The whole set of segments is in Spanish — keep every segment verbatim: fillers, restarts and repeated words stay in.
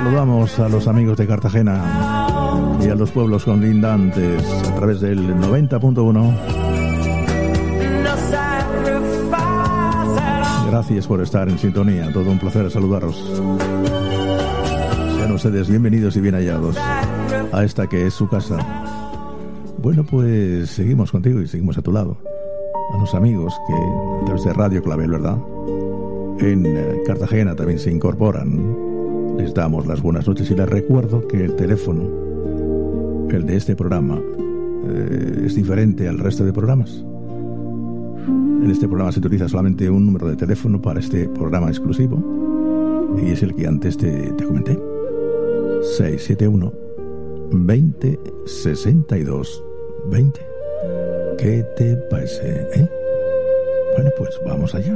Saludamos a los amigos de Cartagena y a los pueblos conlindantes a través del noventa punto uno. Gracias por estar en sintonía, todo un placer saludaros. Sean ustedes bienvenidos y bien hallados a esta que es su casa. Bueno, pues seguimos contigo y seguimos a tu lado. A los amigos que a través de Radio Clavel, ¿verdad?, en Cartagena también se incorporan. Les damos las buenas noches y les recuerdo que el teléfono, el de este programa, eh, es diferente al resto de programas. En este programa se utiliza solamente un número de teléfono para este programa exclusivo y es el que antes te, te comenté: seis siete uno, veinte, sesenta y dos, veinte. ¿Qué te parece, eh? Bueno, pues vamos allá.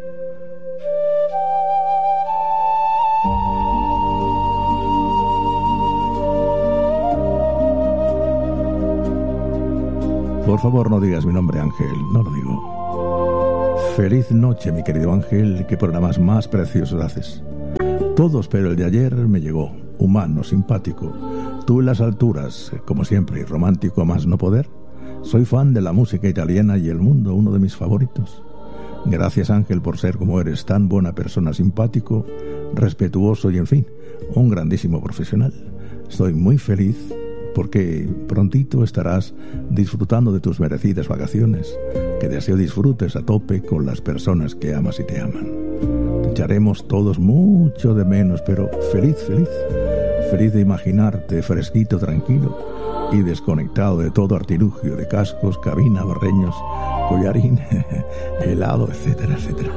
Por favor, no digas mi nombre, Ángel, no lo digo. Feliz noche, mi querido Ángel, qué programas más preciosos haces. Todos, pero el de ayer me llegó, humano, simpático. Tú en las alturas, como siempre, y romántico a más no poder. Soy fan de la música italiana y el mundo, uno de mis favoritos. Gracias, Ángel, por ser como eres, tan buena persona, simpático, respetuoso y, en fin, un grandísimo profesional. Estoy muy feliz porque prontito estarás disfrutando de tus merecidas vacaciones, que deseo disfrutes a tope con las personas que amas y te aman. Te echaremos todos mucho de menos, pero feliz, feliz, feliz de imaginarte fresquito, tranquilo y desconectado de todo artilugio de cascos, cabina, barreños, collarín, helado, etcétera, etcétera.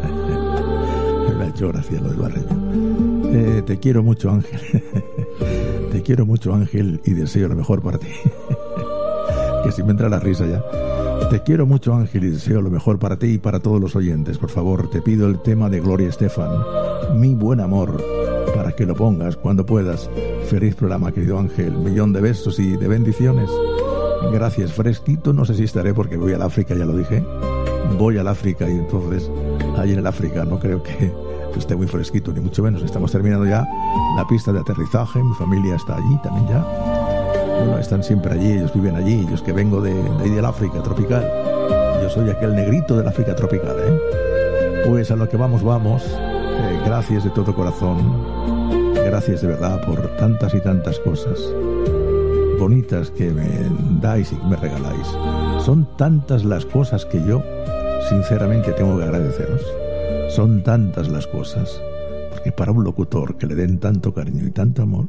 Me ha hecho gracia lo del barreño. Eh, te quiero mucho, Ángel. Te quiero mucho, Ángel, y deseo lo mejor para ti. Que si me entra la risa ya. Te quiero mucho, Ángel, y deseo lo mejor para ti y para todos los oyentes. Por favor, te pido el tema de Gloria Estefan, Mi Buen Amor, para que lo pongas cuando puedas. Feliz programa, querido Ángel. Millón de besos y de bendiciones. Gracias, fresquito. No sé si estaré porque voy al África, ya lo dije. Voy al África y entonces, ahí en el África, no creo que esté muy fresquito, ni mucho menos. Estamos terminando ya la pista de aterrizaje. Mi familia está allí también ya. Bueno, están siempre allí, ellos viven allí. Yo es que vengo de, de ahí del África tropical. Yo soy aquel negrito del África tropical, ¿eh? Pues a lo que vamos, vamos. Eh, gracias de todo corazón. Gracias de verdad por tantas y tantas cosas bonitas que me dais y que me regaláis. Son tantas las cosas que yo, sinceramente, tengo que agradeceros. Son tantas las cosas, porque para un locutor que le den tanto cariño y tanto amor,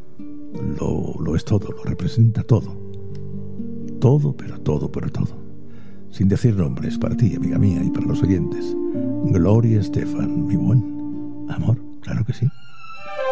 lo, lo es todo, lo representa todo. Todo, pero todo, pero todo. Sin decir nombres, para ti, amiga mía, y para los oyentes. Gloria Estefan, mi buen amor, claro que sí.